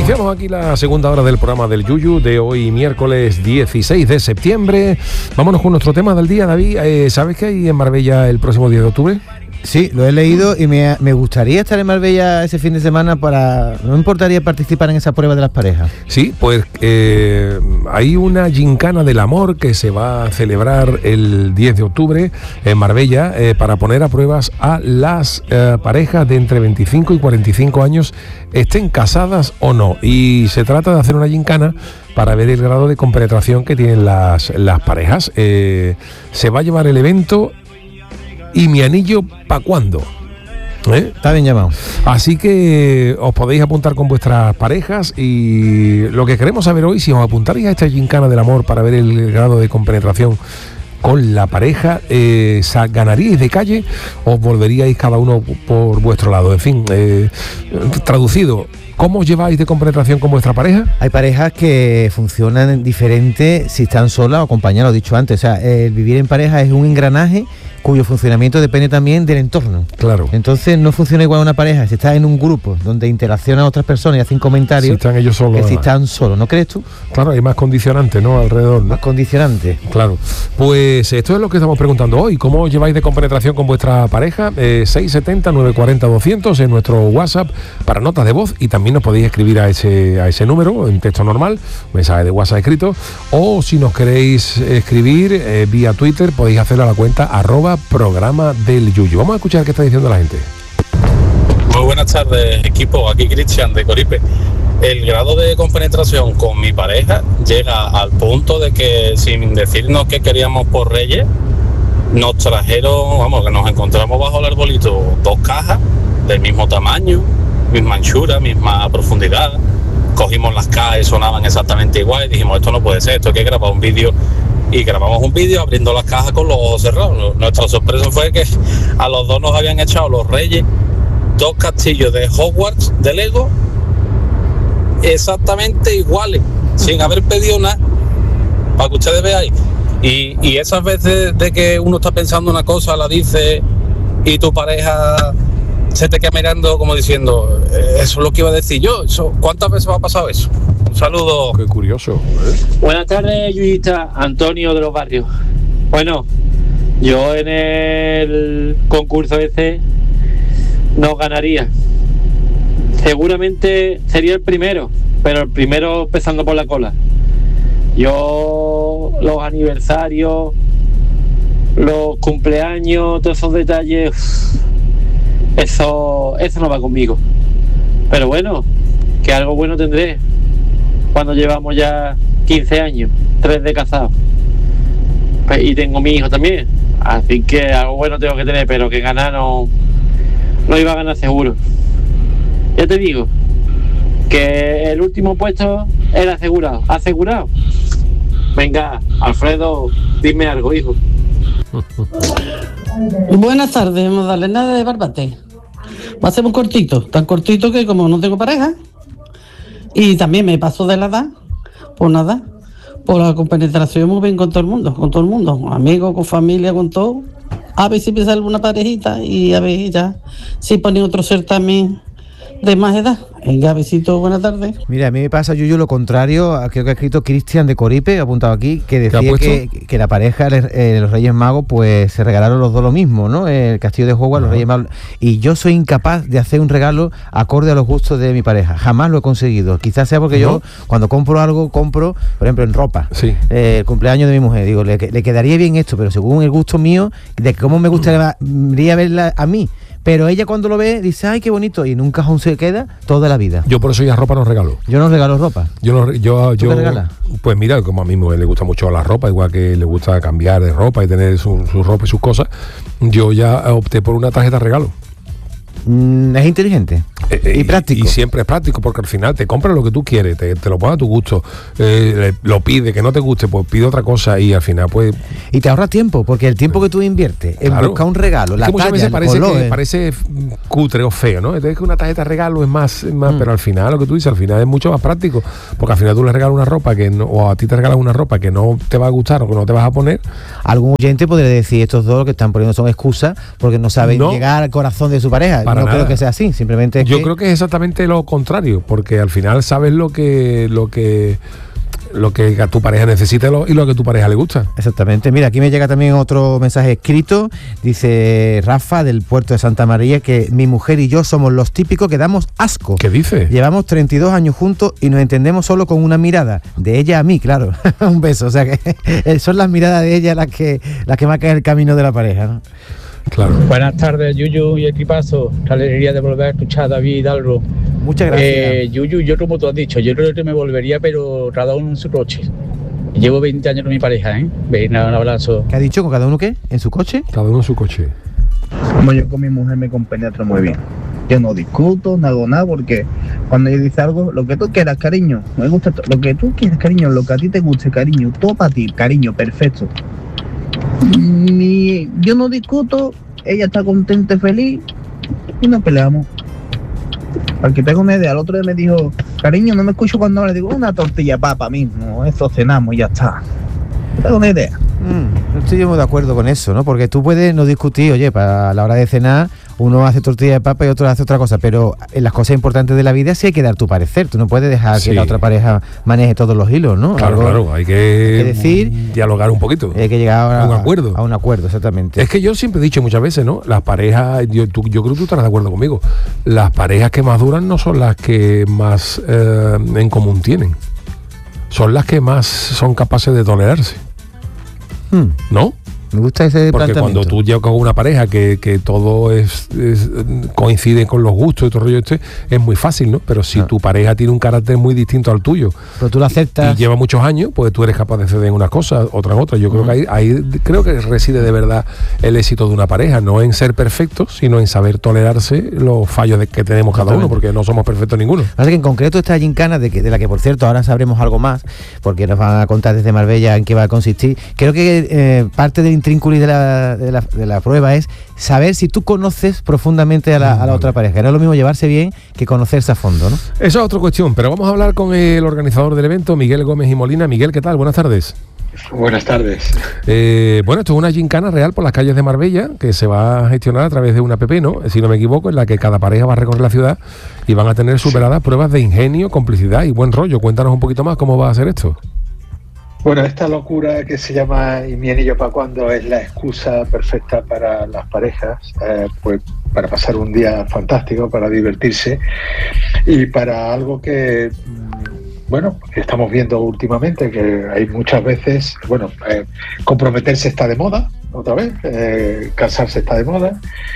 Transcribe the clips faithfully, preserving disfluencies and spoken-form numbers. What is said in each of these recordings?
Iniciamos aquí la segunda hora del programa del Yuyu de hoy, miércoles dieciséis de septiembre. Vámonos con nuestro tema del día, David. Eh, ¿Sabes que hay en Marbella el próximo diez de octubre? Sí, lo he leído y me, me gustaría estar en Marbella ese fin de semana para... No me importaría participar en esa prueba de las parejas. Sí, pues eh, hay una gincana del amor que se va a celebrar el diez de octubre en Marbella eh, para poner a pruebas a las eh, parejas de entre veinticinco y cuarenta y cinco años, estén casadas o no. Y se trata de hacer una gincana para ver el grado de compenetración que tienen las, las parejas. Eh, se va a llevar el evento ¿Y mi anillo pa' cuándo? ¿Eh? Está bien llamado. Así que os podéis apuntar con vuestras parejas y lo que queremos saber hoy, si os apuntaréis a esta gincana del amor para ver el grado de compenetración con la pareja, eh, ¿ganaríais de calle o volveríais cada uno por vuestro lado? En fin, eh, traducido, ¿cómo os lleváis de compenetración con vuestra pareja? Hay parejas que funcionan diferente si están solas o acompañadas, lo he dicho antes. O sea, el vivir en pareja es un engranaje cuyo funcionamiento depende también del entorno. Claro. Entonces no funciona igual una pareja si estás en un grupo donde interaccionan otras personas y hacen comentarios, si están ellos solos, que si están solos, ¿no crees tú? Claro, hay más condicionantes, ¿no? Alrededor, ¿no? Más condicionantes. Claro. Pues esto es lo que estamos preguntando hoy. ¿Cómo os lleváis de compenetración con vuestra pareja? Eh, seis setenta, nueve cuarenta, doscientos en nuestro WhatsApp para notas de voz, y también nos podéis escribir a ese, a ese número en texto normal, mensaje de WhatsApp escrito, o si nos queréis escribir eh, vía Twitter, podéis hacerlo a la cuenta arroba programa del Yuyu. Vamos a escuchar qué está diciendo la gente. Muy buenas tardes, equipo. Aquí Cristian de Coripe. El grado de compenetración con mi pareja llega al punto de que, sin decirnos que queríamos por Reyes, nos trajeron, vamos, que nos encontramos bajo el arbolito dos cajas del mismo tamaño, misma anchura, misma profundidad. Cogimos las cajas y sonaban exactamente igual y dijimos, esto no puede ser, esto hay que grabar un vídeo. Y grabamos un vídeo abriendo las cajas con los ojos cerrados. Nuestra sorpresa fue que a los dos nos habían echado los Reyes dos castillos de Hogwarts de Lego exactamente iguales, sin haber pedido nada, para que ustedes veáis. Y, y esas veces de que uno está pensando una cosa, la dice, y tu pareja se te queda mirando como diciendo, eso es lo que iba a decir yo. Eso, ¿cuántas veces me ha pasado eso? Un saludo. Qué curioso, ¿eh? Buenas tardes, Yuyita. Antonio de los Barrios. Bueno, yo en el concurso ese no ganaría. Seguramente sería el primero, pero el primero empezando por la cola. Yo, los aniversarios, los cumpleaños, todos esos detalles, eso, eso no va conmigo. Pero bueno, que algo bueno tendré cuando llevamos ya quince años, tres de casados. Pues, y tengo mi hijo también, así que algo bueno tengo que tener, pero que ganar no, no iba a ganar seguro. Ya te digo que el último puesto era asegurado. ¿Asegurado? Venga, Alfredo, dime algo, hijo. Buenas tardes, Magdalena de Barbate. Va a ser muy cortito, tan cortito que como no tengo pareja y también me paso de la edad, pues nada, por la compenetración muy bien con todo el mundo, con todo el mundo, amigos, con familia, con todo. A ver si me sale una parejita y a ver ya si ponen otro certamen de más edad. Venga, besito, buenas tardes. Mira, a mí me pasa, Yuyu, lo contrario. Creo que ha escrito Cristian de Coripe, apuntado aquí, que decía que, que la pareja de eh, los Reyes Magos pues se regalaron los dos lo mismo, ¿no? El castillo de Hogwarts, uh-huh. Los Reyes Magos. Y yo soy incapaz de hacer un regalo acorde a los gustos de mi pareja. Jamás lo he conseguido. Quizás sea porque uh-huh. yo, cuando compro algo, compro, por ejemplo, en ropa. Sí. Eh, el cumpleaños de mi mujer. Digo, le, le quedaría bien esto, pero según el gusto mío, de cómo me gustaría uh-huh. verla a mí. Pero ella cuando lo ve dice, ay, qué bonito, y en un cajón se queda toda la vida. Yo por eso ya ropa no regalo. Yo no regalo ropa. Yo no, yo, ¿Tú yo, qué regalas? Pues mira, como a mí me le gusta mucho la ropa, igual que le gusta cambiar de ropa y tener su, su ropa y sus cosas, yo ya opté por una tarjeta regalo. Mm, es inteligente eh, y, y práctico. Y siempre es práctico, porque al final te compras lo que tú quieres, te, te lo pones a tu gusto, eh, lo pide, que no te guste, pues pide otra cosa y al final pues... Y te ahorras tiempo, porque el tiempo que tú inviertes en claro. buscar un regalo, la es que muchas talla, veces parece, color, que, eh. parece cutre o feo, ¿no? Entonces que una tarjeta regalo es más, es más mm. pero al final, lo que tú dices, al final es mucho más práctico, porque al final tú le regalas una ropa que no, o a ti te regalas una ropa que no te va a gustar o que no te vas a poner. Algún oyente podría decir, estos dos lo que están poniendo son excusas porque no saben no. llegar al corazón de su pareja. Para no nada. creo que sea así, simplemente es Yo que... creo que es exactamente lo contrario, porque al final sabes lo que lo que lo que a tu pareja necesita y lo que a tu pareja le gusta. Exactamente. Mira, aquí me llega también otro mensaje escrito. Dice Rafa, del puerto de Santa María, que mi mujer y yo somos los típicos que damos asco. ¿Qué dice? Llevamos treinta y dos años juntos y nos entendemos solo con una mirada. De ella a mí, claro. Un beso. O sea que son las miradas de ella las que, las que marcan el camino de la pareja, ¿no? Claro. Buenas tardes, Yuyu y equipazo. La alegría de volver a escuchar a David Hidalgo. Muchas gracias. Eh, Yuyu, yo como tú has dicho, yo creo que me volvería, pero cada uno en su coche. Llevo veinte años con mi pareja, ¿eh? Venga, un abrazo. ¿Qué ha dicho? ¿Con cada uno qué? ¿En su coche? Cada uno en su coche. Como yo con mi mujer me compenetro muy bien. Yo no discuto, no hago nada, porque cuando ella dice algo, lo que tú quieras, cariño, me gusta lo que tú quieras, cariño, lo que a ti te guste, cariño, todo para ti, cariño, perfecto. Ni, yo no discuto, ella está contenta y feliz y nos peleamos. Para que tenga una idea, el otro día me dijo, cariño, no me escucho cuando habla, digo, una tortilla de papa mismo, eso cenamos y ya está. Tengo una idea. Mm, no estoy yo muy de acuerdo con eso, ¿no? Porque tú puedes no discutir, oye, para la hora de cenar uno hace tortilla de papa y otro hace otra cosa, pero en las cosas importantes de la vida sí hay que dar tu parecer. Tú no puedes dejar sí. que la otra pareja maneje todos los hilos, ¿no? Claro, Algo, claro, hay que, hay que decir, dialogar un poquito. Hay que llegar a, a un acuerdo. A un acuerdo, exactamente. Es que yo siempre he dicho muchas veces, ¿no? Las parejas, yo, tú, yo creo que tú estarás de acuerdo conmigo, las parejas que más duran no son las que más eh, en común tienen, son las que más son capaces de tolerarse. Hmm. ¿No? Me gusta ese Porque planteamiento. cuando tú llevas con una pareja que, que todo es, es coincide con los gustos y todo el rollo este, es muy fácil, ¿no? Pero si ah. tu pareja tiene un carácter muy distinto al tuyo, pero tú lo aceptas y lleva muchos años, pues tú eres capaz de ceder en unas cosas, otras en otras. Yo uh-huh. creo que ahí, ahí creo que reside de verdad el éxito de una pareja, no en ser perfectos, sino en saber tolerarse los fallos de que tenemos cada uno, porque no somos perfectos ninguno. Así que en concreto esta gincana, de, que, de la que por cierto ahora sabremos algo más, porque nos van a contar desde Marbella en qué va a consistir, creo que eh, parte del intrínculo de la De la, de la prueba es saber si tú conoces profundamente a la, a la otra pareja. No es lo mismo llevarse bien que conocerse a fondo, ¿no? Esa es otra cuestión, pero vamos a hablar con el organizador del evento, Miguel Gómez y Molina. Miguel, ¿qué tal? Buenas tardes. Buenas tardes. Eh, bueno, esto es una gincana real por las calles de Marbella que se va a gestionar a través de una app, ¿no? Si no me equivoco, en la que cada pareja va a recorrer la ciudad y van a tener superadas sí. pruebas de ingenio, complicidad y buen rollo. Cuéntanos un poquito más cómo va a ser esto. Bueno, esta locura que se llama ¿Y mi anillo para cuándo? Es la excusa perfecta para las parejas, eh, pues para pasar un día fantástico, para divertirse y para algo que, bueno, que estamos viendo últimamente, que hay muchas veces, bueno, eh, comprometerse está de moda, otra vez, eh, casarse está de moda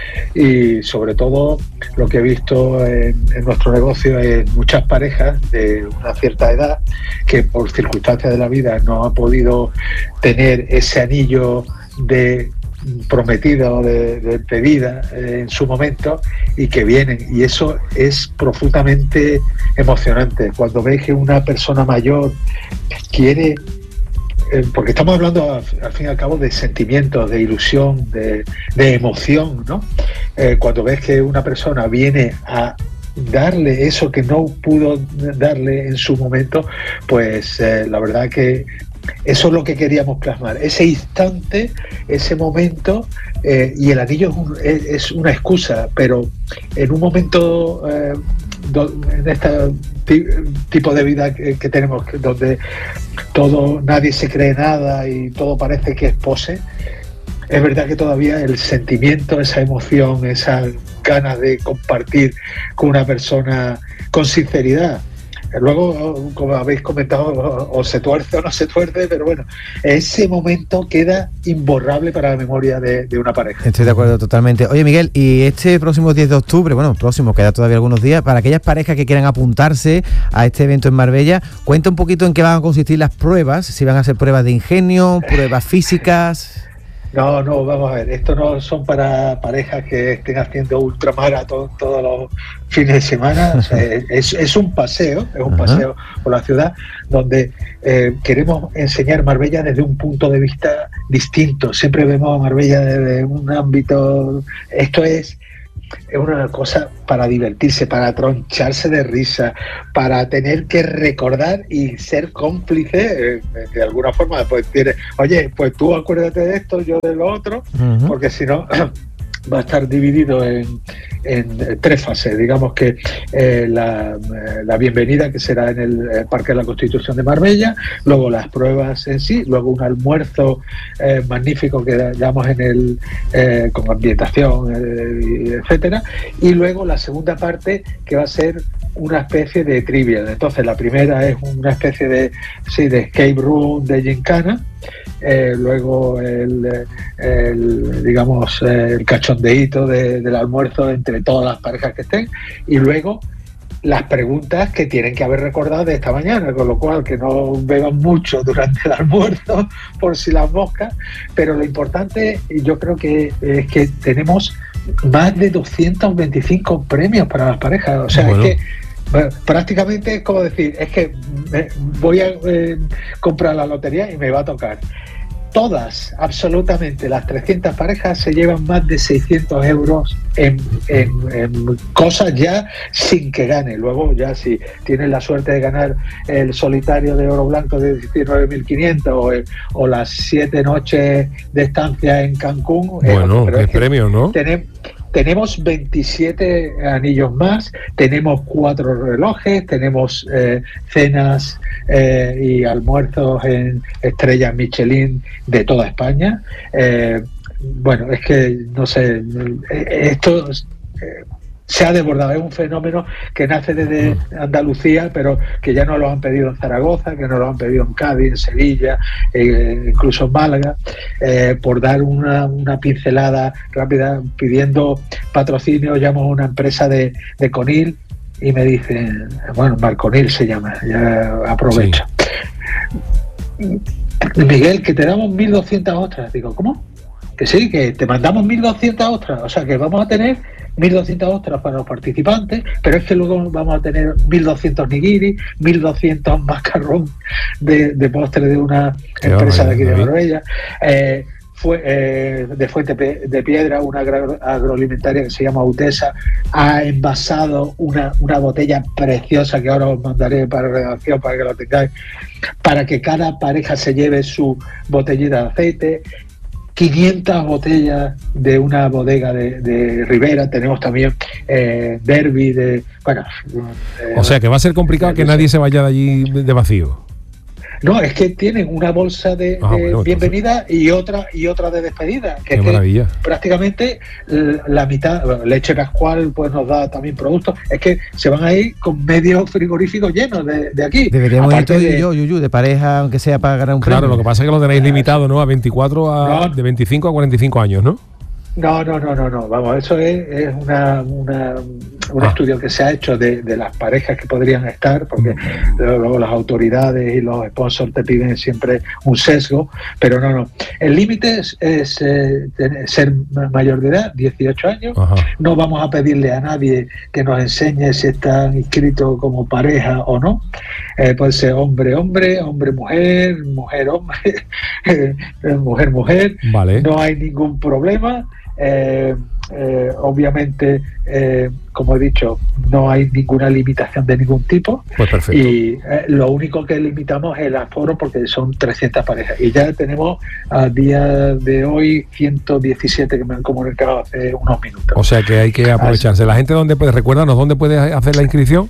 y sobre todo lo que he visto en, en nuestro negocio es muchas parejas de una cierta edad que por circunstancias de la vida no han podido tener ese anillo de prometido de, de pedida eh, en su momento y que vienen, y eso es profundamente emocionante cuando ves que una persona mayor quiere, eh, porque estamos hablando al, al fin y al cabo de sentimientos, de ilusión, de, de emoción, ¿no? Eh, cuando ves que una persona viene a darle eso que no pudo darle en su momento, pues eh, la verdad que eso es lo que queríamos plasmar, ese instante, ese momento, eh, y el anillo es, un, es, es una excusa, pero en un momento, eh, do, en este tipo de vida que, que tenemos, donde todo, nadie se cree nada y todo parece que es pose, es verdad que todavía el sentimiento, esa emoción, esas ganas de compartir con una persona con sinceridad, luego, como habéis comentado, o se tuerce o no se tuerce, pero bueno, ese momento queda imborrable para la memoria de, de una pareja. Estoy de acuerdo totalmente. Oye, Miguel, y este próximo diez de octubre, bueno, próximo, queda todavía algunos días, para aquellas parejas que quieran apuntarse a este evento en Marbella, cuenta un poquito en qué van a consistir las pruebas, si van a ser pruebas de ingenio, pruebas físicas... No, no, vamos a ver, esto no son para parejas que estén haciendo ultramaratón todos los fines de semana, o sea, es, es un paseo, es un uh-huh. paseo por la ciudad donde eh, queremos enseñar Marbella desde un punto de vista distinto, siempre vemos a Marbella desde un ámbito, esto es... es una cosa para divertirse, para troncharse de risa, para tener que recordar y ser cómplice, eh, de alguna forma, pues decir, oye, pues tú acuérdate de esto, yo de lo otro, uh-huh. porque si no, va a estar dividido en, en tres fases. Digamos que eh, la, la bienvenida, que será en el Parque de la Constitución de Marbella, luego las pruebas en sí, luego un almuerzo eh, magnífico que damos en el eh, con ambientación, eh, etcétera, y luego la segunda parte, que va a ser una especie de trivia. Entonces la primera es una especie de sí, de escape room, de gincana, eh, luego el, el digamos el cachondeíto de, del almuerzo entre todas las parejas que estén, y luego las preguntas que tienen que haber recordado de esta mañana, con lo cual que no beban mucho durante el almuerzo por si las moscas. Pero lo importante, yo creo que es que tenemos más de doscientos veinticinco premios para las parejas. O sea, bueno, es que bueno, prácticamente es como decir, es que me voy a eh, comprar la lotería y me va a tocar. Todas, absolutamente, las trescientas parejas se llevan más de seiscientos euros en, en, en cosas ya sin que gane. Luego ya si tienen la suerte de ganar el solitario de oro blanco de diecinueve mil quinientos o, el, o las siete noches de estancia en Cancún. Bueno, eh, qué premio, ¿no? Tenemos, tenemos veintisiete anillos más, tenemos cuatro relojes, tenemos eh, cenas eh, y almuerzos en estrellas Michelin de toda España. Eh, bueno, es que, no sé, esto eh, se ha desbordado, es un fenómeno que nace desde Andalucía, pero que ya nos lo han pedido en Zaragoza, que nos lo han pedido en Cádiz, en Sevilla, eh, incluso en Málaga, eh, por dar una, una pincelada rápida, pidiendo patrocinio. Llamo a una empresa de, de Conil y me dicen, bueno, Marconil se llama, ya aprovecho. Sí. Miguel, que te damos mil doscientas ostras. Digo, ¿cómo? Que sí, que te mandamos mil doscientas ostras, o sea que vamos a tener mil doscientas ostras para los participantes, pero es que luego vamos a tener mil doscientos nigiri, mil doscientos macarrón de, de postre de una Qué empresa de aquí de Marbella, eh, fue, eh, de Fuente de Piedra, una agro, agroalimentaria que se llama Utesa, ha envasado una, una botella preciosa que ahora os mandaré para redacción para que lo tengáis, para que cada pareja se lleve su botellita de aceite. quinientas botellas de una bodega de, de Ribera. Tenemos también eh, Derby de... Bueno, eh, o sea que va a ser complicado que nadie se vaya de allí de vacío. No, es que tienen una bolsa de, ah, de bueno, bienvenida entonces... y otra y otra de despedida. Que Qué es maravilla. Que prácticamente la mitad, bueno, Leche Pascual pues nos da también productos. Es que se van a ir con medio frigorífico llenos de, de aquí. Deberíamos ir tú y yo, Yuyu, de pareja, aunque sea para ganar un claro, premio. Lo que pasa es que lo tenéis limitado, ¿no? A veinticuatro, a, no. de veinticinco a cuarenta y cinco años, ¿no? No, no, no, no, no. Vamos, eso es, es una, una, un ah. estudio que se ha hecho de, de las parejas que podrían estar, porque luego las autoridades y los sponsors te piden siempre un sesgo, pero no, no. El límite es, es eh, ser mayor de edad, dieciocho años. Ajá. No vamos a pedirle a nadie que nos enseñe si están inscritos como pareja o no. Eh, puede ser hombre, hombre, hombre, mujer, mujer, hombre, mujer, mujer. Vale. No hay ningún problema. Eh, eh, obviamente, eh, como he dicho, no hay ninguna limitación de ningún tipo. Pues perfecto. Y eh, lo único que limitamos es el aforo, porque son trescientas parejas. Y ya tenemos a día de hoy ciento diecisiete que me han comunicado hace unos minutos. O sea que hay que aprovecharse. ¿La gente dónde puede? Recuérdanos, ¿dónde puede hacer la inscripción?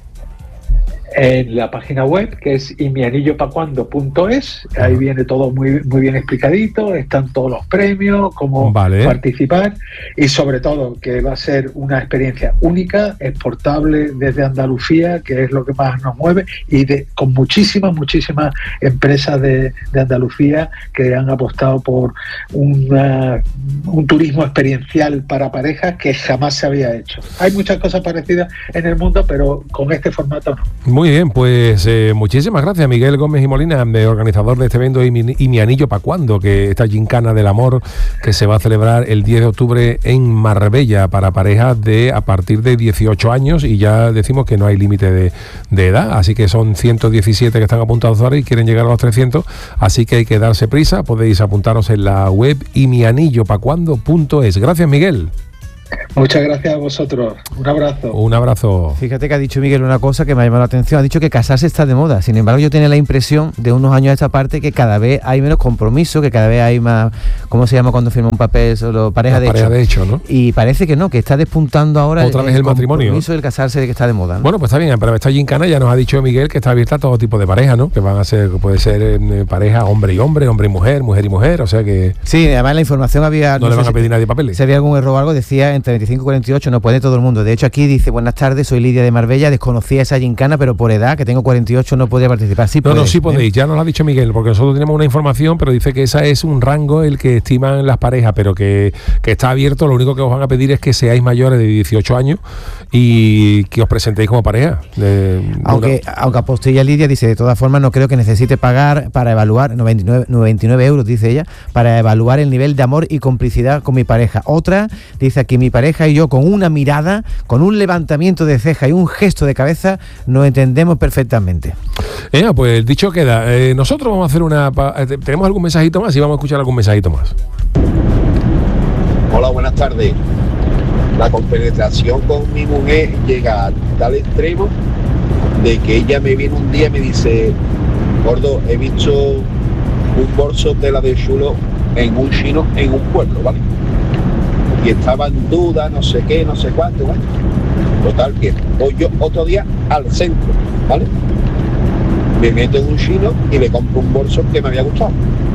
En la página web, que es y mi anillo pa cuando punto es. Ahí viene todo muy muy bien explicadito, están todos los premios, cómo vale. participar, y sobre todo que va a ser una experiencia única, exportable desde Andalucía, que es lo que más nos mueve, y de, con muchísimas, muchísimas empresas de, de Andalucía que han apostado por una, un turismo experiencial para parejas que jamás se había hecho. Hay muchas cosas parecidas en el mundo, pero con este formato no. Muy bien, pues eh, muchísimas gracias, Miguel Gómez y Molina, organizador de este evento y mi, y mi anillo pa' cuando, que esta gincana del amor que se va a celebrar el diez de octubre en Marbella para parejas de a partir de dieciocho años, y ya decimos que no hay límite de, de edad, así que son ciento diecisiete que están apuntados ahora y quieren llegar a los trescientos, así que hay que darse prisa. Podéis apuntaros en la web y mi anillo pa cuando punto es. Gracias, Miguel. Muchas gracias a vosotros. Un abrazo. Un abrazo. Fíjate que ha dicho Miguel una cosa que me ha llamado la atención. Ha dicho que casarse está de moda. Sin embargo, yo tenía la impresión de unos años a esta parte que cada vez hay menos compromiso, que cada vez hay más, ¿cómo se llama cuando firma un papel solo pareja, de, pareja hecho. de hecho? ¿no? Y parece que no, que está despuntando ahora otra el, vez el, el matrimonio. compromiso del casarse, de que está de moda, ¿no? Bueno, pues está bien, pero esta gincana ya nos ha dicho Miguel que está abierta a todo tipo de pareja, ¿no? Que van a ser, puede ser eh, pareja hombre y hombre, hombre y mujer, mujer y mujer, o sea que... Sí, además la información había... No, no le van a pedir si, nadie papeles. Si había algún error o algo, decía entre veinticinco y cuarenta y ocho, no puede todo el mundo. De hecho, aquí dice, buenas tardes, soy Lidia de Marbella, desconocía esa gincana, pero por edad, que tengo cuarenta y ocho, no podía participar. Sí no, podéis, no, sí podéis, ¿eh? Ya nos lo ha dicho Miguel, porque nosotros tenemos una información, pero dice que esa es un rango el que estiman las parejas, pero que, que está abierto, lo único que os van a pedir es que seáis mayores de dieciocho años y que os presentéis como pareja. De, aunque, una... aunque apostilla Lidia, dice, de todas formas, no creo que necesite pagar para evaluar, noventa y nueve euros, dice ella, para evaluar el nivel de amor y complicidad con mi pareja. Otra, dice aquí, mi pareja y yo, con una mirada, con un levantamiento de ceja y un gesto de cabeza, nos entendemos perfectamente. Eh, pues dicho queda. Eh, nosotros vamos a hacer una... Eh, ¿Tenemos algún mensajito más? Y vamos a escuchar algún mensajito más. Hola, buenas tardes. La compenetración con mi mujer llega a tal extremo de que ella me viene un día y me dice, gordo, he visto un bolso de la de chulo en un chino en un pueblo, ¿vale? Y estaba en duda, no sé qué, no sé cuánto, ¿vale? Total que voy yo otro día al centro, ¿vale? Me meto en un chino y le compro un bolso que me había gustado.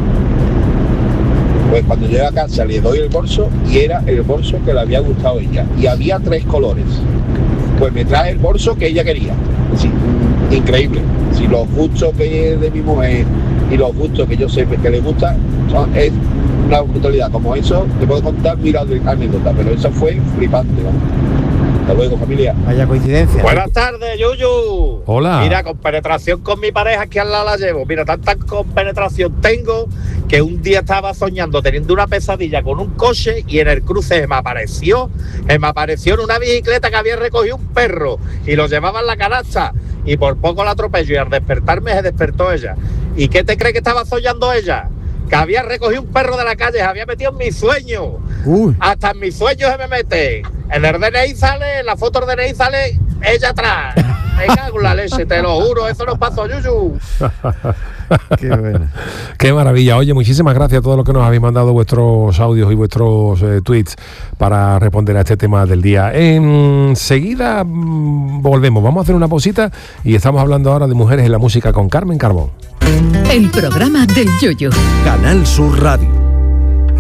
Pues cuando llego a casa le doy el bolso y era el bolso que le había gustado a ella. Y había tres colores. Pues me trae el bolso que ella quería. Sí, increíble. Si los gustos que de mi mujer y los gustos que yo sé que le gustan son, es una brutalidad. Como eso, te puedo contar mil anécdotas, pero eso fue flipante, ¿no? Hasta luego, familia. Vaya coincidencia. Buenas tardes, Yuyu. Hola. Mira, con penetración con mi pareja que al lado la llevo. Mira, tanta compenetración tengo que un día estaba soñando teniendo una pesadilla con un coche y en el cruce se me apareció, se me apareció en una bicicleta que había recogido un perro y lo llevaba en la canasta y por poco la atropello y al despertarme se despertó ella. ¿Y qué te cree que estaba soñando ella? Que había recogido un perro de la calle, se había metido en mi sueño. Uy. Hasta en mis sueños se me mete. En el D N I sale, en la foto del D N I sale ella atrás. Me cago en la leche, te lo juro, eso nos pasó, Yuyu. Qué bueno. Qué maravilla. Oye, muchísimas gracias a todos los que nos habéis mandado vuestros audios y vuestros eh, tweets para responder a este tema del día. Enseguida mmm, volvemos, vamos a hacer una pausita y estamos hablando ahora de mujeres en la música con Carmen Carbón. El programa del Yoyo. Canal Sur Radio.